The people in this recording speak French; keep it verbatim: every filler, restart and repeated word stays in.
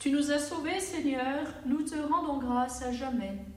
Tu nous as sauvés, Seigneur, nous te rendons grâce à jamais.